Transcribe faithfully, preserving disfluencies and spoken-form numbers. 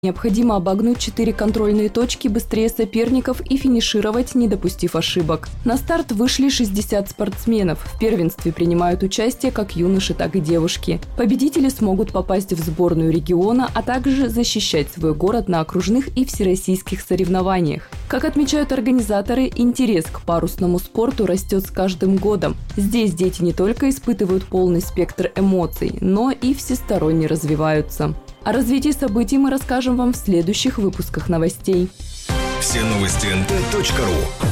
Необходимо обогнуть четыре контрольные точки быстрее соперников и финишировать, не допустив ошибок. На старт вышли шестьдесят спортсменов. В первенстве принимают участие как юноши, так и девушки. Победители смогут попасть в сборную региона, а также защищать свой город на окружных и всероссийских соревнованиях. Как отмечают организаторы, интерес к парусному спорту растет с каждым годом. Здесь дети не только испытывают полный спектр эмоций, но и всесторонне развиваются. О развитии событий мы расскажем вам в следующих выпусках новостей. Все новости эн тэ точка ру.